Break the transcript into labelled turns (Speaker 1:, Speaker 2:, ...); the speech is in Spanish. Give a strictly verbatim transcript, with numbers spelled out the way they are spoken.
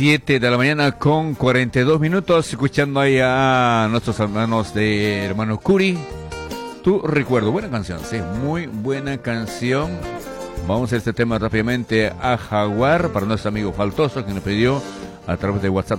Speaker 1: siete de la mañana con cuarenta y dos minutos, escuchando ahí a nuestros hermanos de Hermano Curi. Tu recuerdo, buena canción, sí, muy buena canción. Vamos a este tema rápidamente a Jaguar para nuestro amigo Faltoso, que nos pidió a través de WhatsApp